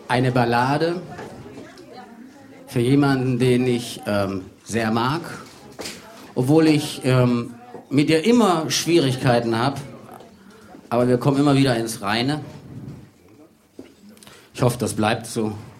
Eine Ballade für jemanden, den ich sehr mag, obwohl ich mit ihr immer Schwierigkeiten habe, aber wir kommen immer wieder ins Reine. Ich hoffe, das bleibt so.